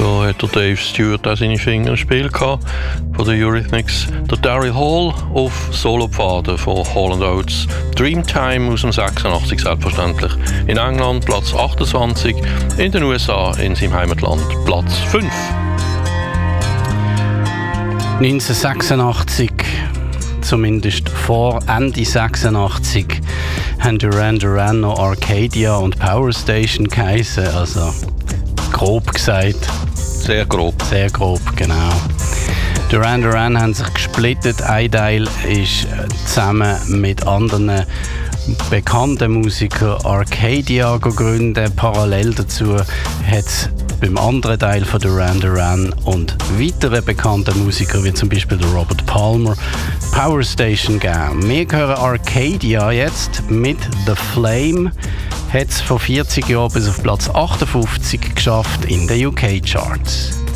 Da hat der Dave Stewart auch seine Finger im Spiel gehabt, von den Eurythmics. Der Daryl Hall auf Solopfaden von Hall & Oates. Dreamtime aus dem 86 selbstverständlich. In England Platz 28, in den USA, in seinem Heimatland, Platz 5. 1986, zumindest vor Ende 86, haben Duran Duran noch Arcadia und Power Station geheissen, also grob gesagt. Sehr grob. Sehr grob, genau. Duran Duran haben sich gesplittet. Ein Teil ist zusammen mit anderen bekannten Musikern Arcadia gegründet. Parallel dazu hat es beim anderen Teil von Duran Duran und weiteren bekannten Musikern, wie zum Beispiel der Robert Palmer, Power Station gegeben. Wir hören Arcadia jetzt mit The Flame. Hat es vor 40 Jahren bis auf Platz 58 geschafft in den UK-Charts.